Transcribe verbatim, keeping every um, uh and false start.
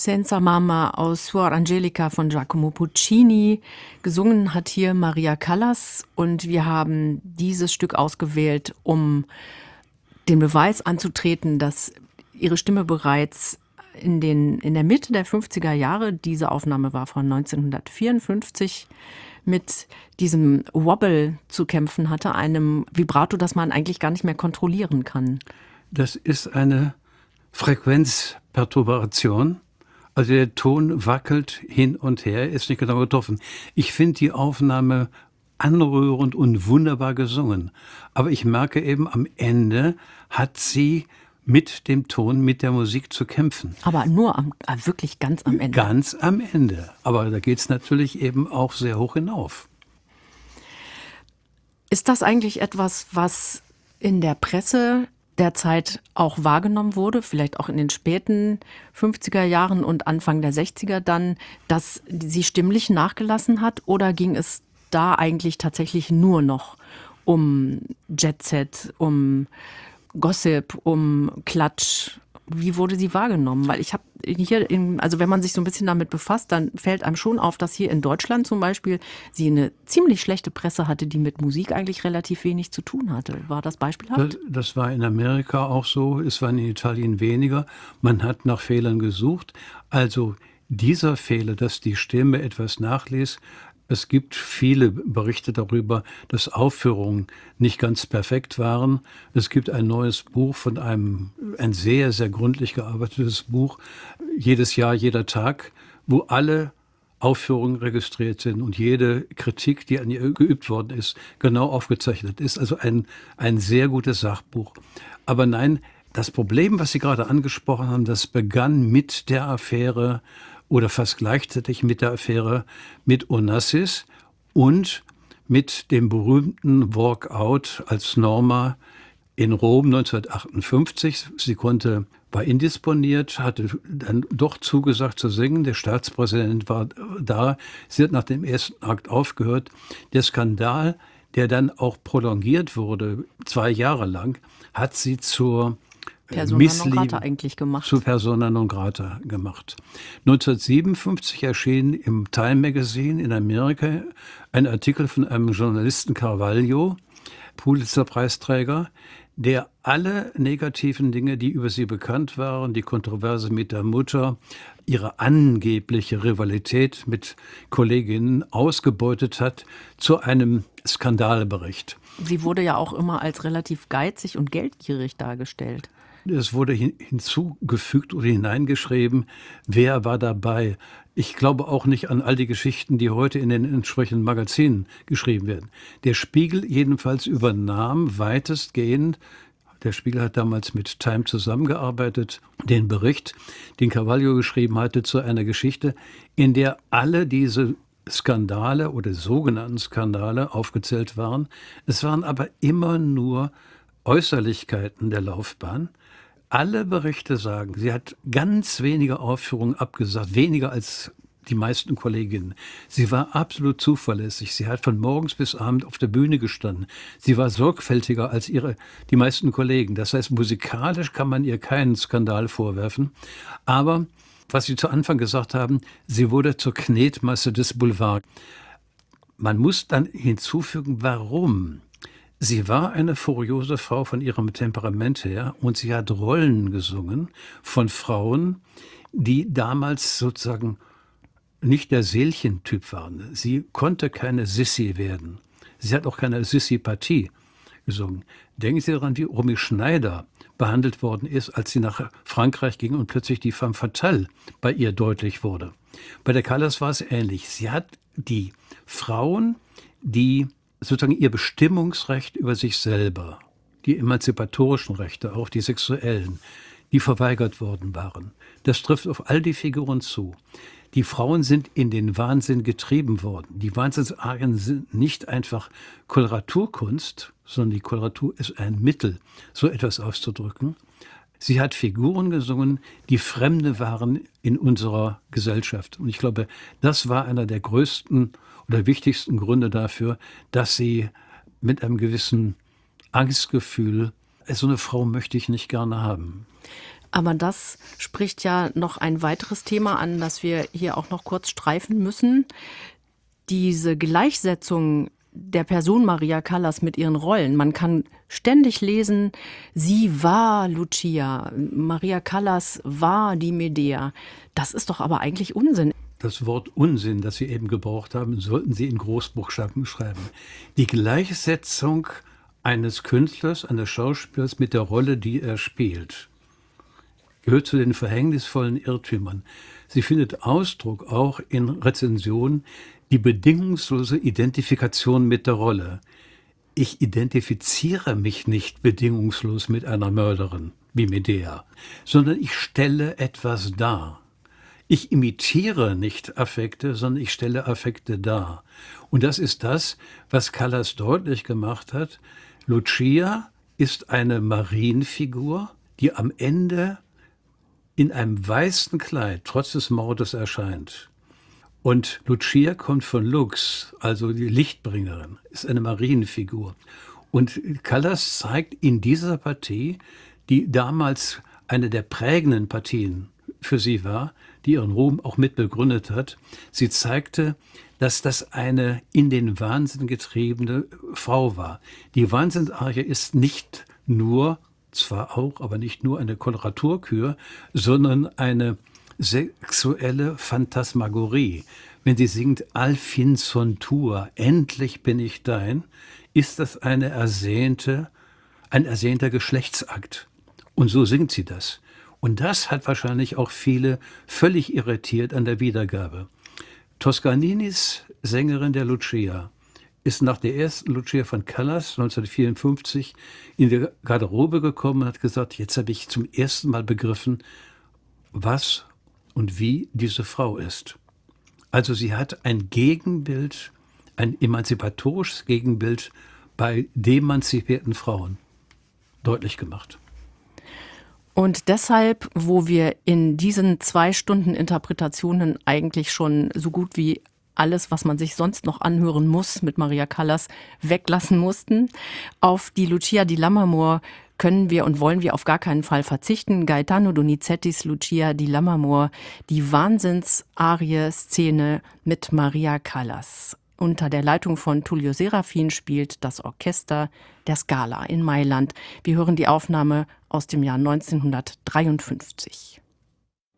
Senza Mama aus Suor Angelica von Giacomo Puccini. Gesungen hat hier Maria Callas und wir haben dieses Stück ausgewählt, um den Beweis anzutreten, dass ihre Stimme bereits in, den, in der Mitte der fünfziger Jahre, diese Aufnahme war von neunzehnhundertvierundfünfzig, mit diesem Wobble zu kämpfen hatte, einem Vibrato, das man eigentlich gar nicht mehr kontrollieren kann. Das ist eine Frequenzperturbation. Also der Ton wackelt hin und her, ist nicht genau getroffen. Ich finde die Aufnahme anrührend und wunderbar gesungen. Aber ich merke eben, am Ende hat sie mit dem Ton, mit der Musik zu kämpfen. Aber nur am, wirklich ganz am Ende. Ganz am Ende. Aber da geht es natürlich eben auch sehr hoch hinauf. Ist das eigentlich etwas, was in der Presse der Zeit auch wahrgenommen wurde, vielleicht auch in den späten fünfziger Jahren und Anfang der sechziger dann, dass sie stimmlich nachgelassen hat? Oder ging es da eigentlich tatsächlich nur noch um Jet-Set, um Gossip, um Klatsch? Wie wurde sie wahrgenommen? Weil ich habe hier, in, also wenn man sich so ein bisschen damit befasst, dann fällt einem schon auf, dass hier in Deutschland zum Beispiel sie eine ziemlich schlechte Presse hatte, die mit Musik eigentlich relativ wenig zu tun hatte. War das beispielhaft? Das, das war in Amerika auch so, es war in Italien weniger. Man hat nach Fehlern gesucht. Also dieser Fehler, dass die Stimme etwas nachließ, es gibt viele Berichte darüber, dass Aufführungen nicht ganz perfekt waren. Es gibt ein neues Buch von einem, ein sehr, sehr gründlich gearbeitetes Buch, jedes Jahr, jeder Tag, wo alle Aufführungen registriert sind und jede Kritik, die an ihr geübt worden ist, genau aufgezeichnet ist. Also ein, ein sehr gutes Sachbuch. Aber nein, das Problem, was Sie gerade angesprochen haben, das begann mit der Affäre oder fast gleichzeitig mit der Affäre mit Onassis und mit dem berühmten Walkout als Norma in Rom neunzehnhundertachtundfünfzig. Sie konnte, war indisponiert, hatte dann doch zugesagt zu singen. Der Staatspräsident war da. Sie hat nach dem ersten Akt aufgehört. Der Skandal, der dann auch prolongiert wurde, zwei Jahre lang, hat sie zur Persona non grata eigentlich gemacht. Zu Persona non grata gemacht. neunzehnhundertsiebenundfünfzig erschien im Time Magazine in Amerika ein Artikel von einem Journalisten Carvalho, Pulitzer-Preisträger, der alle negativen Dinge, die über sie bekannt waren, die Kontroverse mit der Mutter, ihre angebliche Rivalität mit Kolleginnen ausgebeutet hat zu einem Skandalbericht. Sie wurde ja auch immer als relativ geizig und geldgierig dargestellt. Es wurde hin, hinzugefügt oder hineingeschrieben, wer war dabei. Ich glaube auch nicht an all die Geschichten, die heute in den entsprechenden Magazinen geschrieben werden. Der Spiegel jedenfalls übernahm weitestgehend, der Spiegel hat damals mit Time zusammengearbeitet, den Bericht, den Carvalho geschrieben hatte, zu einer Geschichte, in der alle diese Skandale oder sogenannten Skandale aufgezählt waren. Es waren aber immer nur Äußerlichkeiten der Laufbahn. Alle Berichte sagen, sie hat ganz wenige Aufführungen abgesagt, weniger als die meisten Kolleginnen. Sie war absolut zuverlässig. Sie hat von morgens bis abend auf der Bühne gestanden. Sie war sorgfältiger als ihre, die meisten Kollegen. Das heißt, musikalisch kann man ihr keinen Skandal vorwerfen. Aber, was Sie zu Anfang gesagt haben, sie wurde zur Knetmasse des Boulevards. Man muss dann hinzufügen, warum? Sie war eine furiose Frau von ihrem Temperament her und sie hat Rollen gesungen von Frauen, die damals sozusagen nicht der Seelchentyp waren. Sie konnte keine Sissi werden. Sie hat auch keine Sissi-Partie gesungen. Denken Sie daran, wie Romy Schneider behandelt worden ist, als sie nach Frankreich ging und plötzlich die femme fatale bei ihr deutlich wurde. Bei der Callas war es ähnlich. Sie hat die Frauen, die sozusagen ihr Bestimmungsrecht über sich selber, die emanzipatorischen Rechte, auch die sexuellen, die verweigert worden waren. Das trifft auf all die Figuren zu. Die Frauen sind in den Wahnsinn getrieben worden. Die Wahnsinnsarien sind nicht einfach Koloraturkunst, sondern die Koloratur ist ein Mittel, so etwas auszudrücken. Sie hat Figuren gesungen, die Fremde waren in unserer Gesellschaft. Und ich glaube, das war einer der größten oder wichtigsten Gründe dafür, dass sie mit einem gewissen Angstgefühl, so eine Frau möchte ich nicht gerne haben. Aber das spricht ja noch ein weiteres Thema an, das wir hier auch noch kurz streifen müssen. Diese Gleichsetzung der Person Maria Callas mit ihren Rollen. Man kann ständig lesen, sie war Lucia, Maria Callas war die Medea. Das ist doch aber eigentlich Unsinn. Das Wort Unsinn, das Sie eben gebraucht haben, sollten Sie in Großbuchstaben schreiben. Die Gleichsetzung eines Künstlers, eines Schauspielers mit der Rolle, die er spielt, gehört zu den verhängnisvollen Irrtümern. Sie findet Ausdruck auch in Rezensionen, die bedingungslose Identifikation mit der Rolle. Ich identifiziere mich nicht bedingungslos mit einer Mörderin wie Medea, sondern ich stelle etwas dar. Ich imitiere nicht Affekte, sondern ich stelle Affekte dar. Und das ist das, was Callas deutlich gemacht hat. Lucia ist eine Marienfigur, die am Ende in einem weißen Kleid trotz des Mordes erscheint. Und Lucia kommt von Lux, also die Lichtbringerin, ist eine Marienfigur. Und Callas zeigt in dieser Partie, die damals eine der prägenden Partien für sie war, die ihren Ruhm auch mit begründet hat, sie zeigte, dass das eine in den Wahnsinn getriebene Frau war. Die Wahnsinnsarie ist nicht nur, zwar auch, aber nicht nur eine Koloraturkür, sondern eine sexuelle Phantasmagorie. Wenn sie singt Al fin son tua, endlich bin ich dein, ist das eine ersehnte, ein ersehnter Geschlechtsakt. Und so singt sie das. Und das hat wahrscheinlich auch viele völlig irritiert an der Wiedergabe. Toscaninis Sängerin der Lucia ist nach der ersten Lucia von Callas neunzehnhundertvierundfünfzig in die Garderobe gekommen und hat gesagt, jetzt habe ich zum ersten Mal begriffen, was und wie diese Frau ist. Also sie hat ein Gegenbild, ein emanzipatorisches Gegenbild bei demanzipierten Frauen deutlich gemacht. Und deshalb, wo wir in diesen zwei Stunden Interpretationen eigentlich schon so gut wie alles, was man sich sonst noch anhören muss, mit Maria Callas weglassen mussten, auf die Lucia di Lammermoor können wir und wollen wir auf gar keinen Fall verzichten. Gaetano Donizettis Lucia di Lammermoor, die Wahnsinnsarie-Szene mit Maria Callas. Unter der Leitung von Tullio Serafin spielt das Orchester der Scala in Mailand. Wir hören die Aufnahme aus dem Jahr neunzehnhundertdreiundfünfzig.